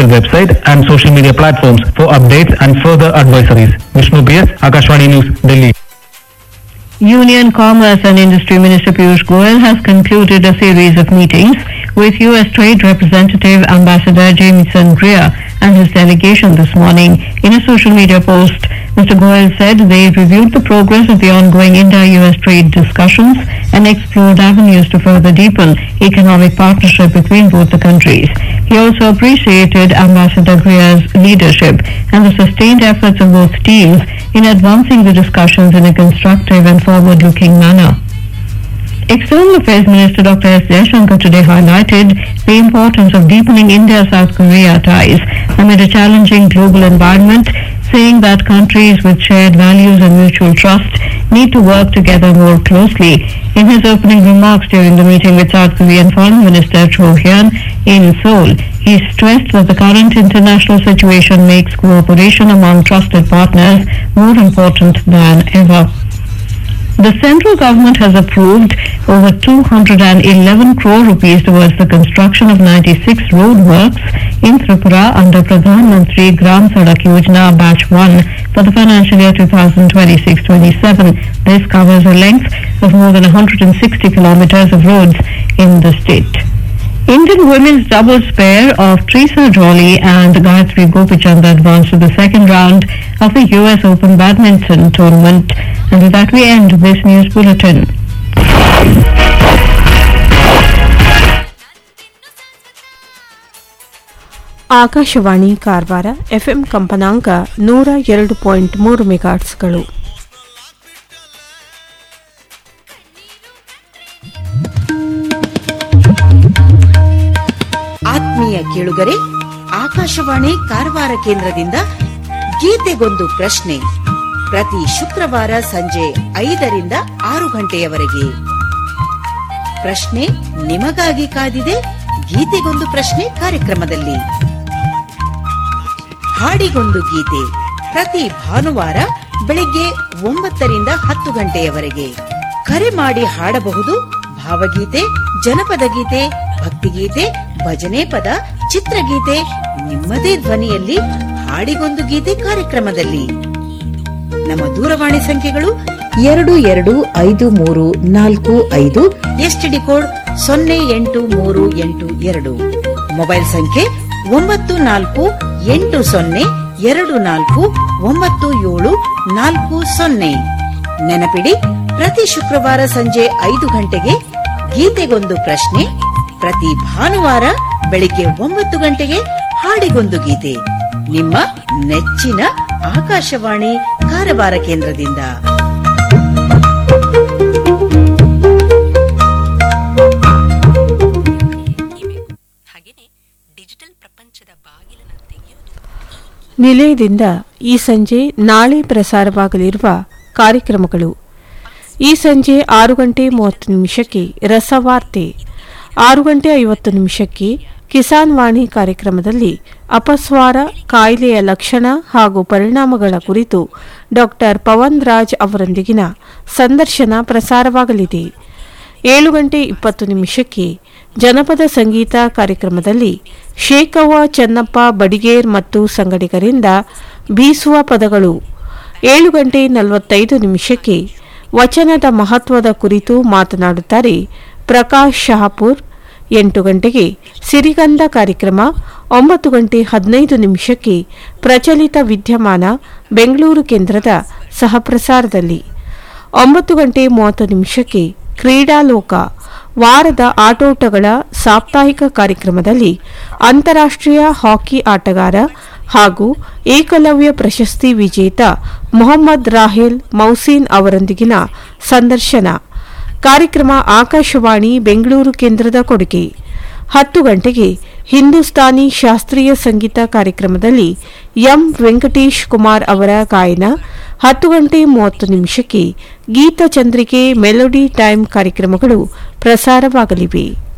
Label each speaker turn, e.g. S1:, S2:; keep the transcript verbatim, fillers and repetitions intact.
S1: official website and social media platforms for updates and further advisories. Vishnu P S, Akashvani News, Delhi.
S2: Union Commerce and Industry Minister Piyush Goyal has concluded a series of meetings with U S Trade Representative Ambassador Jameson Greer and his delegation this morning. In a social media post, Mister Goyal said they reviewed the progress of the ongoing India-U S trade discussions and explored avenues to further deepen economic partnership between both the countries. He also appreciated Ambassador Greer's leadership and the sustained efforts of both teams in advancing the discussions in a constructive and forward-looking manner. External Affairs Minister Doctor S. Jaishankar today highlighted the importance of deepening India-South Korea ties amid a challenging global environment, saying that countries with shared values and mutual trust need to work together more closely. In his opening remarks during the meeting with South Korean Foreign Minister Cho Hyun in Seoul, he stressed that the current international situation makes cooperation among trusted partners more important than ever. The central government has approved over two hundred eleven crore rupees towards the construction of ninety-six road works in Tripura under Pradhan Mantri Gram Sadak Yojana Batch one for the financial year twenty twenty-six twenty-seven. This covers a length of more than one hundred sixty kilometers of roads in the state. Indian women's doubles pair of Teresa Jolly and Gayatri Gopichand advanced to the second round of the U S Open Badminton Tournament. And with that we end this news bulletin.
S3: Akashvani Karwar FM ಕಂಪನಾಂಕ ನೂರ ಎರಡು point ಮೂರು ಮೆಗಾಟ್ಸ್ಗಳು.
S4: ಆತ್ಮೀಯ ಕೇಳುಗರೆ, ಆಕಾಶವಾಣಿ ಕಾರವಾರ ಕೇಂದ್ರದಿಂದ ಗೀತೆಗೊಂದು ಪ್ರಶ್ನೆ ಪ್ರತಿ ಶುಕ್ರವಾರ ಸಂಜೆ ಐದರಿಂದ ಆರು ಗಂಟೆಯವರೆಗೆ. ಪ್ರಶ್ನೆ ನಿಮಗಾಗಿ ಕಾದಿದೆ ಗೀತೆಗೊಂದು ಪ್ರಶ್ನೆ ಕಾರ್ಯಕ್ರಮದಲ್ಲಿ. ಹಾಡಿಗೊಂದು ಗೀತೆ ಪ್ರತಿ ಭಾನುವಾರ ಬೆಳಿಗ್ಗೆ ಒಂಬತ್ತರಿಂದ ಹತ್ತು ಗಂಟೆಯವರೆಗೆ. ಕರೆ ಮಾಡಿ ಹಾಡಬಹುದು ಭಾವಗೀತೆ, ಜನಪದ ಗೀತೆ, ಭಕ್ತಿಗೀತೆ, ಭಜನೆ ಪದ, ಚಿತ್ರಗೀತೆ ನಿಮ್ಮದೇ ಧ್ವನಿಯಲ್ಲಿ ಹಾಡಿಗೊಂದು ಗೀತೆ ಕಾರ್ಯಕ್ರಮದಲ್ಲಿ. ನಮ್ಮ ದೂರವಾಣಿ ಸಂಖ್ಯೆಗಳು ಎರಡು ಎರಡು ಐದು ಮೂರು ನಾಲ್ಕು ಐದು, ಎಸ್ಟಿಡಿ ಕೋಡ್ ಸೊನ್ನೆ ಎಂಟು ಮೂರು ಎಂಟು ಎರಡು, ಮೊಬೈಲ್ ಸಂಖ್ಯೆ ಒಂಬತ್ತು ನಾಲ್ಕು ಎಂಟು ಸೊನ್ನೆ ಎರಡು ನಾಲ್ಕು ಒಂಬತ್ತು ಏಳು ನಾಲ್ಕು ಸೊನ್ನೆ. ನೆನಪಿಡಿ, ಪ್ರತಿ ಶುಕ್ರವಾರ ಸಂಜೆ ಐದು ಗಂಟೆಗೆ ಗೀತೆಗೊಂದು ಪ್ರಶ್ನೆ, ಪ್ರತಿ ಭಾನುವಾರ ಬೆಳಿಗ್ಗೆ ಒಂಬತ್ತು ಗಂಟೆಗೆ ಹಾಡಿಗೊಂದು ಗೀತೆ. ನಿಮ್ಮ ನೆಚ್ಚಿನ ಆಕಾಶವಾಣಿ ಕಾರವಾರ ಕೇಂದ್ರದಿಂದ.
S3: ನಿಲಯದಿಂದ ಈ ಸಂಜೆ ನಾಳೆ ಪ್ರಸಾರವಾಗಲಿರುವ ಕಾರ್ಯಕ್ರಮಗಳು: ಈ ಸಂಜೆ ಆರು ಗಂಟೆ ಮೂವತ್ತು ನಿಮಿಷಕ್ಕೆ ರಸವಾರ್ತೆ, ಆರು ಗಂಟೆ ಐವತ್ತು ನಿಮಿಷಕ್ಕೆ ಕಿಸಾನ್ ವಾಣಿ ಕಾರ್ಯಕ್ರಮದಲ್ಲಿ ಅಪಸ್ವಾರ ಕಾಯಿಲೆಯ ಲಕ್ಷಣ ಹಾಗೂ ಪರಿಣಾಮಗಳ ಕುರಿತು ಡಾಕ್ಟರ್ ಪವನ್ ರಾಜ್ ಅವರೊಂದಿಗಿನ ಸಂದರ್ಶನ ಪ್ರಸಾರವಾಗಲಿದೆ. ಏಳು ಗಂಟೆ ಇಪ್ಪತ್ತು ನಿಮಿಷಕ್ಕೆ ಜನಪದ ಸಂಗೀತ ಕಾರ್ಯಕ್ರಮದಲ್ಲಿ ಶೇಖವ್ವ ಚೆನ್ನಪ್ಪ ಬಡಿಗೇರ್ ಮತ್ತು ಸಂಗಡಿಗರಿಂದ ಬೀಸುವ ಪದಗಳು. ಏಳು ಗಂಟೆ ನಲವತ್ತೈದು ನಿಮಿಷಕ್ಕೆ ವಚನದ ಮಹತ್ವದ ಕುರಿತು ಮಾತನಾಡುತ್ತಾರೆ ಪ್ರಕಾಶ್ ಶಹಾಪುರ್. ಎಂಟು ಗಂಟೆಗೆ ಸಿರಿಗಂಧ ಕಾರ್ಯಕ್ರಮ. ಒಂಬತ್ತು ಗಂಟೆ ಹದಿನೈದು ನಿಮಿಷಕ್ಕೆ ಪ್ರಚಲಿತ ವಿದ್ಯಮಾನ ಬೆಂಗಳೂರು ಕೇಂದ್ರದ ಸಹಪ್ರಸಾರದಲ್ಲಿ. ಒಂಬತ್ತು ಗಂಟೆ ಮೂವತ್ತು ನಿಮಿಷಕ್ಕೆ ಕ್ರೀಡಾಲೋಕ, ವಾರದ ಆಟೋಟಗಳ ಸಾಪ್ತಾಹಿಕ ಕಾರ್ಯಕ್ರಮದಲ್ಲಿ ಅಂತಾರಾಷ್ಟ್ರೀಯ ಹಾಕಿ ಆಟಗಾರ ಹಾಗೂ ಏಕಲವ್ಯ ಪ್ರಶಸ್ತಿ ವಿಜೇತ ಮೊಹಮ್ಮದ್ ರಾಹೇಲ್ ಮೌಸೀನ್ ಅವರೊಂದಿಗಿನ ಸಂದರ್ಶನ. ಕಾರ್ಯಕ್ರಮ ಆಕಾಶವಾಣಿ ಬೆಂಗಳೂರು ಕೇಂದ್ರದ ಕೊಡುಗೆ. ಹತ್ತು ಗಂಟೆಗೆ ಹಿಂದೂಸ್ತಾನಿ ಶಾಸ್ತ್ರೀಯ ಸಂಗೀತ ಕಾರ್ಯಕ್ರಮದಲ್ಲಿ ಎಂ ವೆಂಕಟೇಶ್ ಕುಮಾರ್ ಅವರ ಗಾಯನ. ಹತ್ತು ಗಂಟೆ ಮೂವತ್ತು ನಿಮಿಷಕ್ಕೆ ಗೀತಚಂದ್ರಿಕೆ ಮೆಲೋಡಿ ಟೈಮ್ ಕಾರ್ಯಕ್ರಮಗಳು ಪ್ರಸಾರವಾಗಲಿವೆ.